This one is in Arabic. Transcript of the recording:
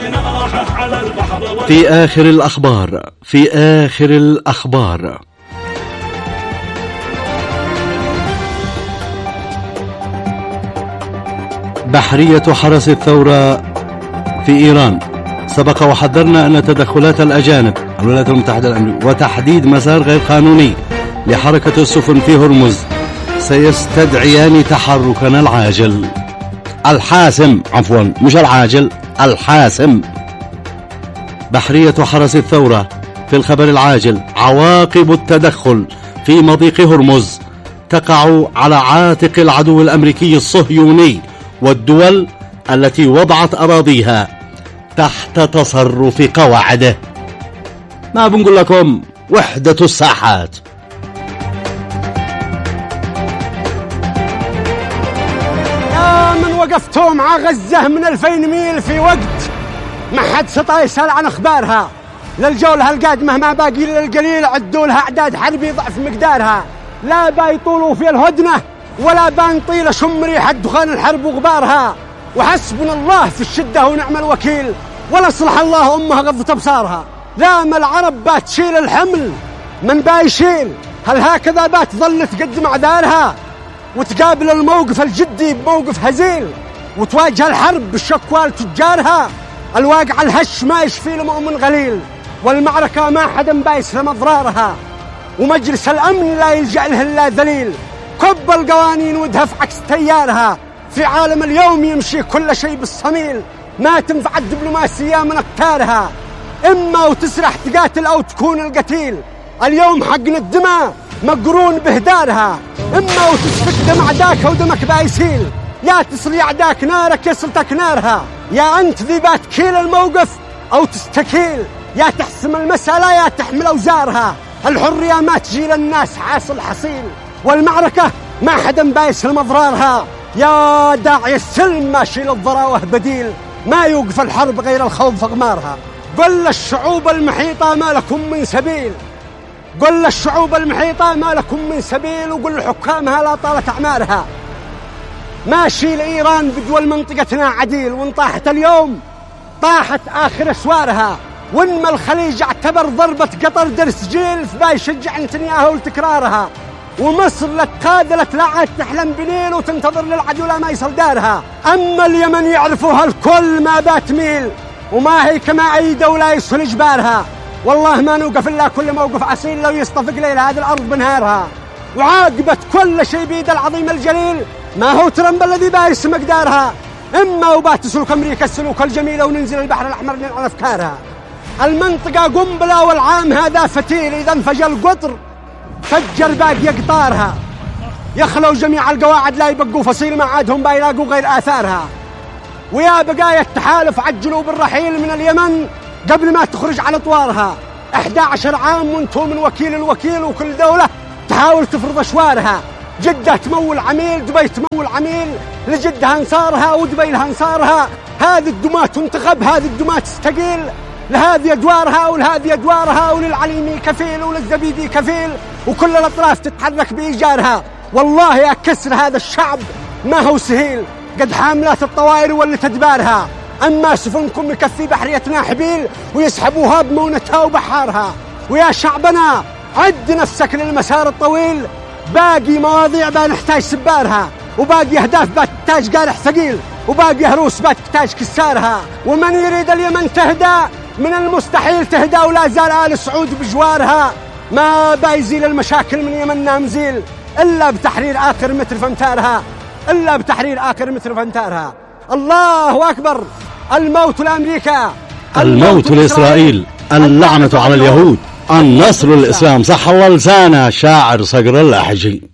في آخر الأخبار بحرية حرس الثورة في إيران. سبق وحذرنا أن تدخلات الأجانب الولايات المتحدة الأمريكية وتحديد مسار غير قانوني لحركة السفن في هرمز سيستدعيان تحركنا العاجل الحاسم، مش العاجل، الحاسم. بحرية حرس الثورة في الخبر العاجل: عواقب التدخل في مضيق هرمز تقع على عاتق العدو الأمريكي الصهيوني والدول التي وضعت أراضيها تحت تصرف قواعده. ما بنقول لكم وحدة الساحات. يا من وقفتوا مع غزة من 2000 ميل في وقت ما حد سطا يسأل عن أخبارها، للجولة القادمة ما باقي إلا القليل، عدوا لها أعداد حربي ضعف مقدارها، لا بايطولوا في الهدنة ولا بانطيل شم ريحة دخان الحرب وغبارها، وحسبنا الله في الشدة ونعم الوكيل، ولا صلح الله أمها غضت أبصارها. لا العرب باتشيل الحمل من بايشيل، هل هكذا باتظل تقدم أعذارها وتقابل الموقف الجدي بموقف هزيل، وتواجه الحرب بالشكوى لتجارها؟ الواقع الهش ما يشفي لمؤمن غليل، والمعركة ما حدا بايس لمضرارها، ومجلس الأمن لا يلجأ له إلا ذليل، كب القوانين ودهف عكس تيارها. في عالم اليوم يمشي كل شيء بالصميل، ما تنفع الدبلوماسية من أكتارها، إما وتسرح تقاتل أو تكون القتيل. اليوم حقن الدماء مقرون بهدارها، إما وتسفك دم عداك ودمك بايسيل، يا تصلي عداك نارك يصلتك نارها، يا أنت ذي باتكيل الموقف أو تستكيل، يا تحسم المسألة يا تحمل أوزارها. الحرية ما تجي للناس حاصل حصيل، والمعركة ما حدا بايس لمضرارها، يا داعي السلم ماشي للضراوة بديل، ما يوقف الحرب غير الخوف أغمارها. قل للشعوب المحيطة ما لكم من سبيل، قل للشعوب المحيطة ما لكم من سبيل، وقل لحكامها لا طالت أعمارها. ماشي لإيران بدول منطقتنا عديل، وان طاحت اليوم طاحت آخر أسوارها، وانما الخليج اعتبر ضربة قطر درس جيل فباي يشجع نتنياهو لتكرارها، ومصر لتخاذلت لا عاد تحلم بنيل وتنتظر للعدو لا ما يصل دارها. أما اليمن يعرفوها الكل ما بات ميل، وما هي كما أي دولة يسهل إجبارها، والله ما نوقف إلا كل موقف أصيل لو يصطفق ليل هذه الأرض بنهارها. وعاقبت كل شيء بيد العظيم الجليل، ما هو ترمب الذي بايس مقدارها، إما وبات تسلك أمريكا السلوك الجميلة وننزل البحر الأحمر نلعن أفكارها. المنطقة قنبلة والعام هذا فتيل، إذا انفجر القطر فجر باقي قطارها، يخلوا جميع القواعد لا يبقوا فصيل ما عادهم بايلاقوا غير آثارها. ويا بقايا التحالف عجلوا بالرحيل من اليمن قبل ما تخرج على أطوارها. 11 عام وانتم من وكيل الوكيل، وكل دولة تحاول تفرض أشوارها. جدة تمول عميل، دبي تمول عميل، لجدها انصارها ودبي لها انصارها. هذه الدماء تنتخب، هذه الدماء تستقيل، لهذه أدوارها ولهذه أدوارها، وللعليمي كفيل وللزبيدي كفيل، وكل الأطراف تتحرك بإيجارها. والله يا كسر هذا الشعب ما هو سهيل، قد حاملات الطوائر واللي تدبارها، أما سفنكم يكفي بحريتنا حبيل ويسحبوها بمونتها وبحارها. ويا شعبنا عد نفسك للمسار الطويل، باقي مواضيع بنحتاج سبارها، وباقي أهداف بتحتاج قارح ثقيل، وباقي هروس بتحتاج كسارها. ومن يريد اليمن تهدى من المستحيل تهدى، ولا زال آل سعود بجوارها، ما بايزيل المشاكل من يمننا مزيل إلا بتحرير آخر متر فامتارها، إلا بتحرير آخر متر فامتارها. الله أكبر. الموت لأمريكا، الموت لإسرائيل، اللعنة على اليهود، النصر للإسلام. صح الله لسانه شاعر صقر الأحجي.